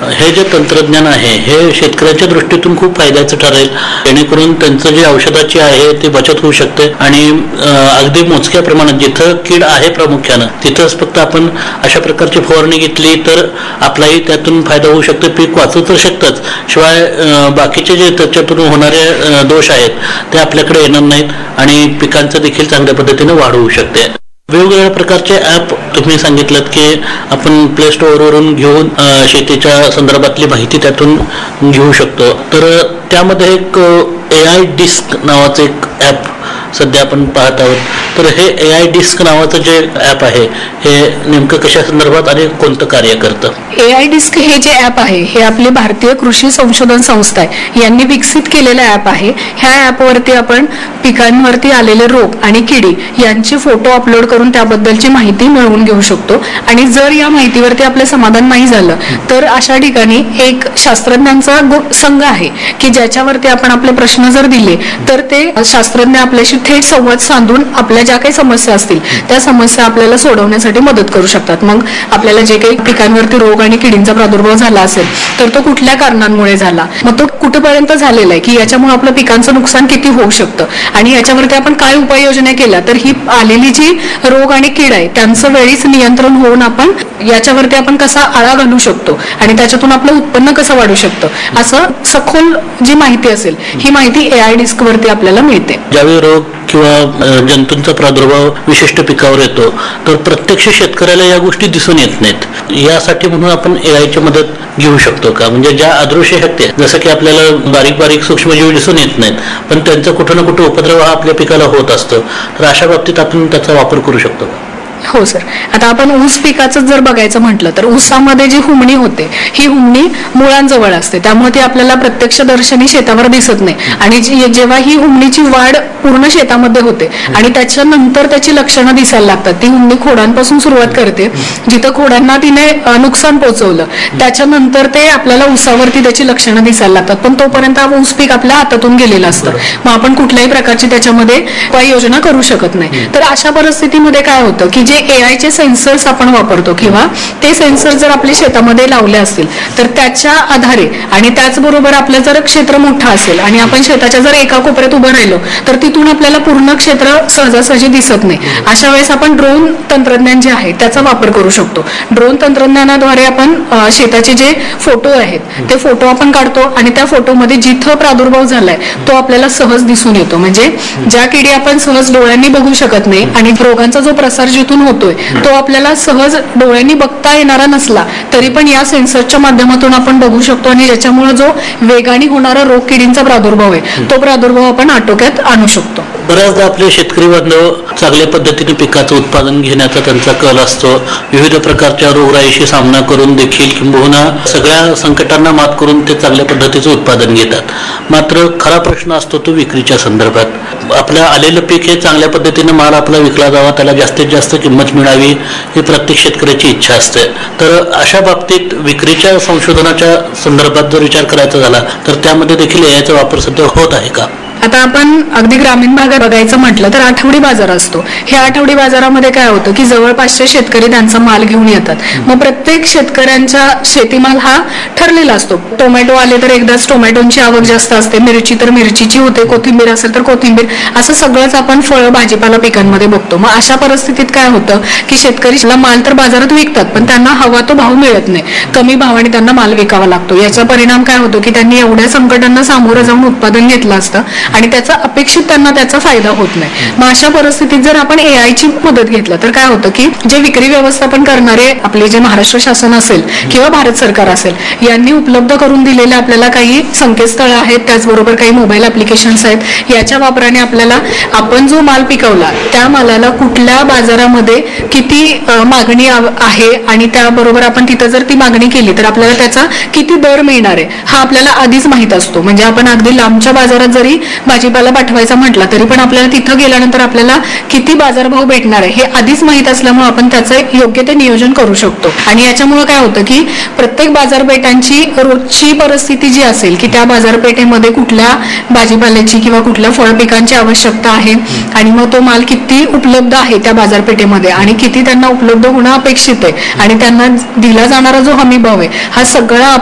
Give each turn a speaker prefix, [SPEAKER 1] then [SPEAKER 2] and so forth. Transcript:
[SPEAKER 1] हे जे तंत्रज्ञान आहे हे शेतकऱ्याच्या दृष्टीतून खूप फायद्याचं ठरेल, जेणेकरून त्यांचं जे औषधाची आहे ते बचत होऊ शकते आणि अगदी मोजक्या प्रमाणात जिथं कीड आहे प्रामुख्यानं तिथंच फक्त आपण अशा प्रकारची फवारणी घेतली तर आपलाही त्यातून फायदा होऊ शकतो. पीक वाचू तर शकतंच, शिवाय बाकीचे जे त्याच्यातून होणारे दोष आहेत ते आपल्याकडे येणार नाहीत आणि पिकांचं देखील चांगल्या पद्धतीने वाढ होऊ शकते. वेगवेगळ्या प्रकारचे ॲप तुम्ही सांगितलं की आपण प्ले स्टोअरवरून घेऊन शेतीच्या संदर्भातली माहिती त्यातून घेऊ शकतो. तर त्यामध्ये एक AI डिस्क नावाचं एक ॲप सध्या आपण पाहत आहोत. तर हे AI डिस्क नावाचं जे ॲप आहे हे नेमकं कशा संदर्भात आणि कोणतं कार्य करतं?
[SPEAKER 2] AI डिस्क हे जे ॲप आहे हे आपली भारतीय कृषी संशोधन संस्था आहे यांनी विकसित केलेलं ॲप आहे. ह्या ॲपवरती आपण पिकांवरती आलेले रोग आणि किडी यांचे फोटो अपलोड करून त्याबद्दलची माहिती मिळवून घेऊ शकतो आणि जर या माहितीवरती आपलं समाधान नाही झालं तर अशा ठिकाणी एक शास्त्रज्ञांचा संघ आहे की ज्याच्यावरती आपण आपले प्रश्न जर दिले तर ते शास्त्रज्ञ आपल्याशी थेट संवाद साधून आपल्या ज्या काही समस्या असतील त्या समस्या आपल्याला सोडवण्यासाठी मदत करू शकतात. मग आपल्याला जे काही पिकांवरती रोग आणि किडींचा प्रादुर्भाव झाला असेल तर तो कुठल्या कारणांमुळे झाला, मग तो कुठेपर्यंत झालेला आहे की याच्यामुळे आपलं पिकांचं नुकसान किती होऊ शकतं आणि याच्यावरती आपण काय उपाययोजना केल्या तर ही आलेली जी रोग आणि कीड आहे त्यांचं वेळीच नियंत्रण होऊन आपण याच्यावरती आपण कसा आळा घालू शकतो आणि त्याच्यातून आपलं उत्पन्न कसं वाढू शकतं असं सखोल जी माहिती असेल ही माहिती AI डिस्क वरती आपल्याला मिळते.
[SPEAKER 1] ज्यावेळी रोग किंवा जंतूंचा प्रादुर्भाव विशिष्ट पिकावर येतो तर प्रत्यक्ष शेतकऱ्याला या गोष्टी दिसून येत नाहीत. यासाठी म्हणून आपण AIची मदत घेऊ शकतो का? म्हणजे ज्या अदृश्य शक्ती आहेत जसं की आपल्याला बारीक बारीक सूक्ष्मजीव दिसून येत नाहीत पण त्यांचा कुठं ना कुठं उपद्रव हा आपल्या पिकाला होत असतो, तर अशा बाबतीत आपण त्याचा वापर करू शकतो का?
[SPEAKER 2] हो सर. आता आपण ऊस पिकाचं जर बघायचं म्हटलं तर ऊसामध्ये जी हुमणी होते ही हुमणी मुळांजवळ असते त्यामुळे ती आपल्याला प्रत्यक्ष दर्शनी शेतावर दिसत नाही आणि जेव्हा ही हुमणीची वाढ पूर्ण शेतामध्ये होते आणि त्याच्यानंतर त्याची लक्षणं दिसायला लागतात. ती हुमणी खोडांपासून सुरुवात करते, जिथं खोडांना तिने नुकसान पोहोचवलं त्याच्यानंतर ते आपल्याला ऊसावरती त्याची लक्षणं दिसायला लागतात. पण तोपर्यंत ऊस पीक आपल्या हातातून गेलेलं असतं, मग आपण कुठल्याही प्रकारची त्याच्यामध्ये उपाययोजना करू शकत नाही. तर अशा परिस्थितीमध्ये काय होतं की जे AIचे सेन्सर्स आपण वापरतो किंवा ते सेन्सर जर आपल्या शेतामध्ये लावले असतील तर त्याच्या आधारे आणि त्याचबरोबर आपलं जर क्षेत्र मोठं असेल आणि आपण शेताच्या जर एका कोपऱ्यात उभं राहिलो तर तिथून आपल्याला पूर्ण क्षेत्र सहजासहजी दिसत नाही. अशा वेळेस आपण ड्रोन तंत्रज्ञान जे आहे त्याचा वापर करू शकतो. ड्रोन तंत्रज्ञानाद्वारे आपण शेताचे जे फोटो आहेत ते फोटो आपण काढतो आणि त्या फोटोमध्ये जिथं प्रादुर्भाव झालाय तो आपल्याला सहज दिसून येतो. म्हणजे ज्या किडी आपण सहज डोळ्यांनी बघू शकत नाही आणि रोगांचा जो प्रसार जिथून होतोय तो आपल्याला सहज डोळ्यांनी बघता येणारा नसला तरी पण या सेन्सरच्या माध्यमातून आपण बघू शकतो आणि ज्याच्यामुळे जो वेगाने होणारा रोग किडींचा प्रादुर्भाव आहे तो प्रादुर्भाव आपण आटोक्यात आणू शकतो.
[SPEAKER 1] बऱ्याचदा आपले शेतकरी बांधव चांगल्या पद्धतीने पिकाचं उत्पादन घेण्याचा त्यांचा कल असतो. विविध प्रकारच्या रोगराईशी सामना करून देखील किंबहुना सगळ्या संकटांना मात करून ते चांगल्या पद्धतीचं उत्पादन घेतात. मात्र खरा प्रश्न असतो तो विक्रीच्या संदर्भात. आपल्या आलेलं पीक हे चांगल्या पद्धतीने माल आपला विकला जावा, त्याला जास्तीत जास्त किंमत मिळावी ही प्रत्येक शेतकऱ्याची इच्छा असते. तर अशा बाबतीत विक्रीच्या संशोधनाच्या संदर्भात जर विचार करायचा झाला तर त्यामध्ये देखील याचा वापर सध्या होत आहे का?
[SPEAKER 2] आता आपण अगदी ग्रामीण भागात बघायचं म्हटलं तर आठवडी बाजार असतो. ह्या आठवडी बाजारामध्ये काय होतं की जवळपासचे शेतकरी त्यांचा माल घेऊन येतात. मग प्रत्येक शेतकऱ्यांचा शेतीमाल हा ठरलेला असतो. टोमॅटो आले तर एकदाच टोमॅटोची आवक जास्त असते, मिरची तर मिरचीची होते, कोथिंबीर असेल तर कोथिंबीर, असं सगळंच आपण फळं भाजीपाला पिकांमध्ये बघतो. मग अशा परिस्थितीत काय होतं की शेतकरीला माल तर बाजारात विकतात पण त्यांना हवा तो भाव मिळत नाही, कमी भावाने त्यांना माल विकावा लागतो. याचा परिणाम काय होतो की त्यांनी एवढ्या संकटांना सामोरं जाऊन उत्पादन घेतलं असतं आणि त्याचा अपेक्षित त्यांना त्याचा फायदा होत नाही. मग अशा परिस्थितीत जर आपण AIची मदत घेतलं तर काय होतं की जे विक्री व्यवस्थापन करणारे आपले जे महाराष्ट्र शासन असेल किंवा भारत सरकार असेल यांनी उपलब्ध करून दिलेले आपल्याला काही संकेतस्थळ आहेत, त्याचबरोबर काही मोबाईल ऍप्लिकेशन्स आहेत. याच्या वापराने आपल्याला आपण जो माल पिकवला त्या मालाला कुठल्या बाजारामध्ये किती मागणी आहे आणि त्याबरोबर आपण तिथं जर ती मागणी केली तर आपल्याला त्याचा किती दर मिळणार आहे हा आपल्याला आधीच माहित असतो. म्हणजे आपण अगदी लांबच्या बाजारात जरी भाजीपाला पाठवायचा म्हटला तरी पण आपल्याला तिथं गेल्यानंतर आपल्याला किती बाजारभाव भेटणार आहे हे आधीच माहित असल्यामुळे आपण त्याचं योग्य ते नियोजन करू शकतो. आणि याच्यामुळे काय होतं की प्रत्येक बाजारपेठांची रोजची परिस्थिती जी असेल की त्या बाजारपेठेमध्ये कुठल्या भाजीपाल्याची किंवा कुठल्या फळ पिकांची आवश्यकता आहे आणि मग तो माल किती उपलब्ध आहे त्या बाजारपेठेमध्ये आणि किती त्यांना उपलब्ध होणं अपेक्षित आहे आणि त्यांना दिला जाणारा जो हमी भाव आहे हा सगळा